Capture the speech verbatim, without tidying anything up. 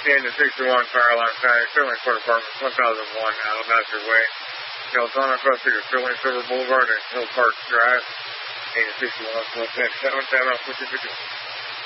ten to sixty-one Fireline County, Sterling Court Apartments, one thousand one Alabaster Way. Deltona across through Sterling Silver Boulevard and Hill Park Drive. eight to sixty-one, seven seven, I'll put you